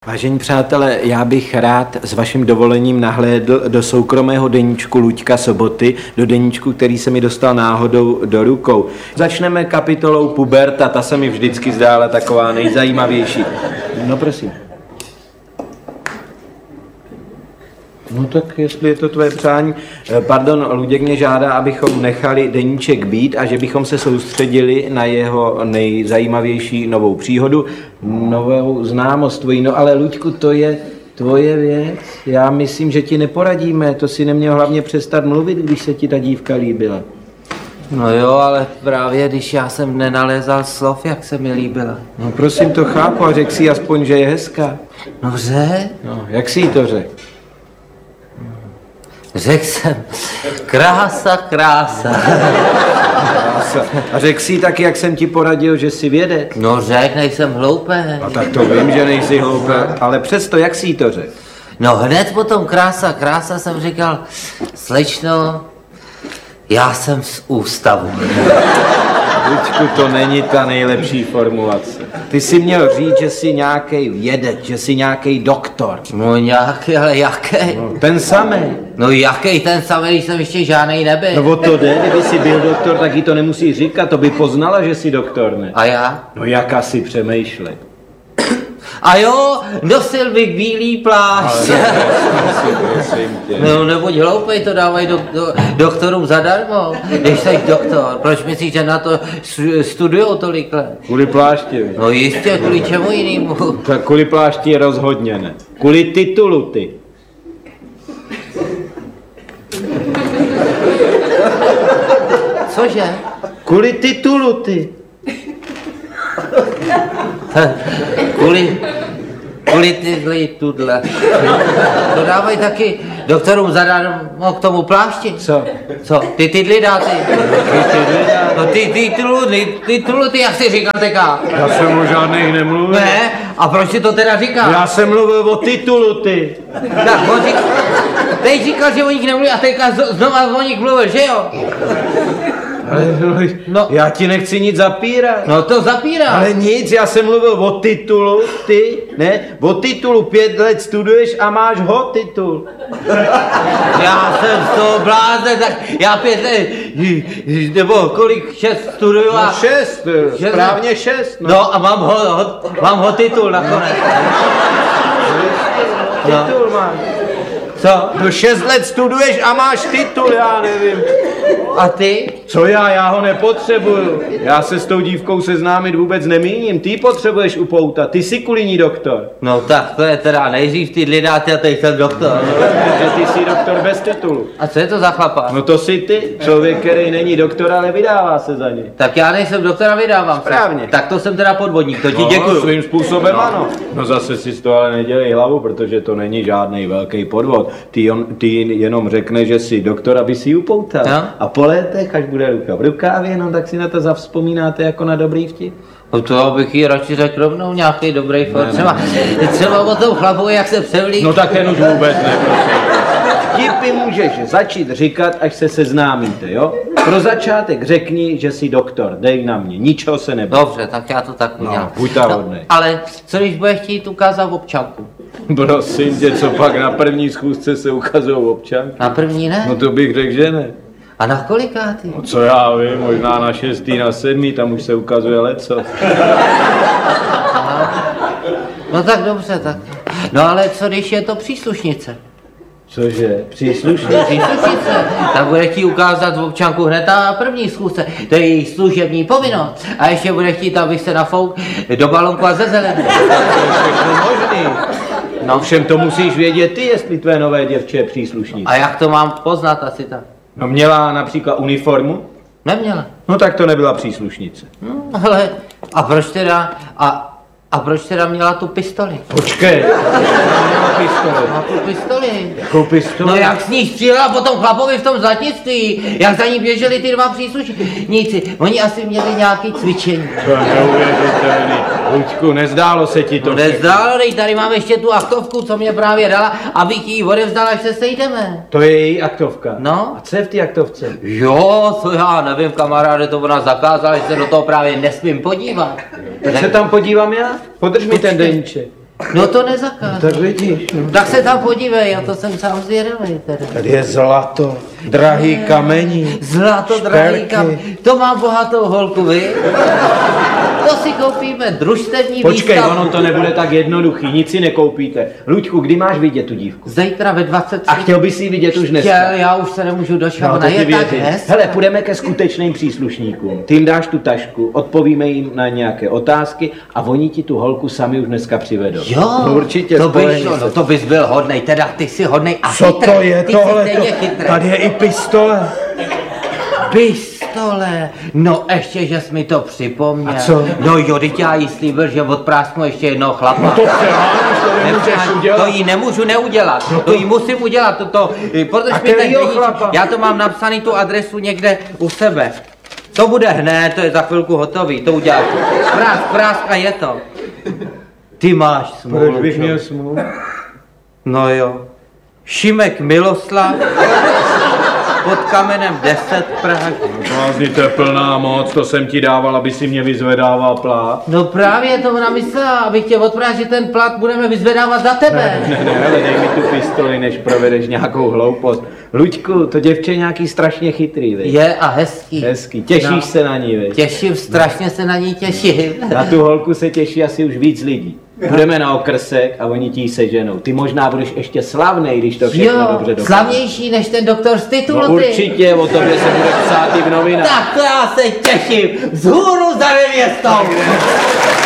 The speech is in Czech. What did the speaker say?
Vážení přátelé, já bych rád s vaším dovolením nahlédl do soukromého deníčku Luďka Soboty, do deníčku, který se mi dostal náhodou do rukou. Začneme kapitolou puberta, ta se mi vždycky zdála taková nejzajímavější. No prosím. No tak jestli je to tvoje přání. Pardon, Luděk mě žádá, abychom nechali deníček být a že bychom se soustředili na jeho nejzajímavější novou příhodu, novou známost tvojí. No ale Luďku, to je tvoje věc. Já myslím, že ti neporadíme. To si neměl hlavně přestat mluvit, když se ti ta dívka líbila. No jo, ale právě když já jsem nenalézal slov, jak se mi líbila. No prosím, to chápu a řekl si aspoň, že je hezká. No řek? No, jak jsi jí to řekl? Řekl jsem, krása, krása. A řekl jsi taky, jak jsem ti poradil, že jsi vědec? No řek, nejsem hloupý. A tak to vím, že nejsi hloupý, ale přesto, jak jsi jí to řekl? No hned potom krása, krása jsem říkal, slečno, já jsem z ústavu. Luďku, to není ta nejlepší formulace. Ty jsi měl říct, že jsi nějaký vědec, že jsi nějaký doktor. No nějaký, ale jaký? No, ten samý. No jaký ten samý, když jsem ještě žádnej nebyl. No o to jde, kdyby jsi byl doktor, tak jí to nemusí říkat, to by poznala, že jsi doktor, ne? A já? No jak asi přemýšlej. A jo, nosil bych bílý plášť. No neboť hloupej, to dávají doktorům zadarmo. Když jsi doktor, proč myslíš, že na to studujou tolik let? Kvůli plášti. No jistě, kvůli čemu jinému? Tak kvůli plášti rozhodně ne. Kvůli titulu ty. Cože? Kvůli titulu ty. Kvůli tyhle tudle. To dávají taky doktorům zadarmo k tomu plášti. Co? Co? Ty tydly dáte? No ty tituluty, jak jsi říkal teďka? Já jsem o žádných nemluvil. Ne? A proč si to teda říkal? Já jsem mluvil o titulu ty. Tak, on teď říkal, že o nich nemluví a teďka znova o nich mluvil, že jo? Ale No. já ti nechci nic zapírat. No to zapírá. Ale nic, já jsem mluvil o titulu, ty, ne? O titulu 5 let studuješ a máš ho titul. Já jsem z toho blázen, tak já 5 let, nebo kolik, 6 studuju a... No 6, správně 6. No a mám ho titul nakonec. Titul máš. Co? No 6 let studuješ a máš titul, já nevím. A ty? Co já ho nepotřebuju. Já se s tou dívkou seznámit vůbec nemíním. Ty potřebuješ upoutat, ty jsi kvůli ní doktor. No tak to je teda nejdřív ty dáte a teď jsem doktor. Že ty jsi doktor bez titulu. A co je to za chlapa? No to jsi ty, člověk, který není doktor, ale vydává se za něj. Tak já nejsem doktor a vydávám se. Správně. Tak to jsem teda podvodník, to ti No, děkuju. svým způsobem ano. No zase si z toho ale nedělej hlavu, protože to není žádný velký podvod. Ty jenom řekne, že jsi doktor, aby si ji upoutal. No. A po letech, až bude ruka v rukávě, no tak si na to zavzpomínáte jako na dobrý vtip. No to bych jí radši řekl rovnou nějaký dobrý for. Třeba o tom chlapovi, jak se převlík. No tak ten už vůbec ne, vtipy můžeš začít říkat, až se seznámíte, jo? Pro začátek řekni, že jsi doktor, dej na mě, ničeho se neboj. Dobře, tak já to tak udělám. No, buď ta hodnej. Ale co když bude chtít ukázat občanku? Prosím tě, co pak na první schůzce se ukazují občanky? Na první ne? No to bych řekl, že ne. A na kolikátý? No co já vím, možná na 6., na 7., tam už se ukazuje leco. No tak dobře, tak. No ale co když je to příslušnice? Cože, příslušník? Příslušnice, tak bude chtít ukázat občanku hned na první schůzce. To je její služební povinnost. A ještě bude chtít, abych se nafouk do balonku a ze zelené. To je všechno možný. No všem to musíš vědět ty, jestli tvé nové děvče je příslušník. A jak to mám poznat asi tak? No měla například uniformu? Neměla. No tak to nebyla příslušnice. No, ale a proč teda, a proč teda měla tu pistoli? Počkej. Měla pistoli. A tu pistoli? Jakou pistoli? No jak s ní střílela potom chlapovi v tom zlatnictví, jak za ní běželi ty dva příslušníci. Oni asi měli nějaký cvičení. To je neuvěřitelný. Luďku, nezdálo se ti to? No nezdálo, dej, tady mám ještě tu aktovku, co mě právě dala, abych ji odevzdala, až se sejdeme. To je její aktovka. No. A co je v té aktovce? Jo, to já nevím, kamaráde, to ona zakázala, že se do toho právě nesmím podívat. Tak se tam podívám já? Podrž mi ten deníček. No to nezakážu. Tak vidíš, no. Tak se tam podívej, já to jsem sám zvědavý teda. Tady je zlato, drahý kamení. Zlato, drahý šperky. To mám bohatou holku, vy? To si koupíme družstevní Počkej, výstavu. ono to nebude tak jednoduchý, nic si nekoupíte. Luďku, kdy máš vidět tu dívku? Zítra ve 23. A chtěl bys si vidět už dneska? Chtěl, já už se nemůžu dočkat, No, ona to ti je tak věřím. hezká. Hele, půjdeme ke skutečným příslušníkům. Ty jim dáš tu tašku, odpovíme jim na nějaké otázky a oni ti tu holku sami už dneska přivedou. Jo, No, určitě, to by spojení šlo, se. no to bys byl hodnej, teda ty jsi hodnej a Co chytrý. to je Ty tohle? jsi stejně chytrý. Tady je i pistole. Pistole, no ještě, že jsi mi to připomněl. A co? No jo, teď já jí slíbil, že odprásknu ještě jednoho chlapa. To přeháníš, to nemůžeš udělat. To jí nemůžu neudělat, to jí musím udělat, protože A mi teď kterýho není, chlapa? já to mám napsaný tu adresu někde u sebe. To bude hned, to je za chvilku hotový, to uděláš. Prásk a je to. Ty máš smůlu. Proč bych čo? měl smůlu? No jo. Šimek Miloslav pod kamenem 10 Praha. Blázni, to je plná moc, to jsem ti dával, aby si mě vyzvedával plát. No právě to ona myslela, abych tě odprážil, že ten plat budeme vyzvedávat za tebe. Ne, ale dej mi tu pistoli, než provedeš nějakou hloupost. Luďku, to děvče je nějaký strašně chytrý, veď? Je a hezký. Hezký, těšíš se na ní, veď? Těším, strašně se na ní těším. Na tu holku se těší asi už víc lidí. Půjdeme na okrsek a oni ti ji seženou. Ty možná budeš ještě slavnej, když to všechno Jo, dobře dopadne. slavnější než ten doktor z titulu, No ty. určitě, o tobě se bude psát i v novinách. Tak to já se těším. Vzhůru za nevěstou.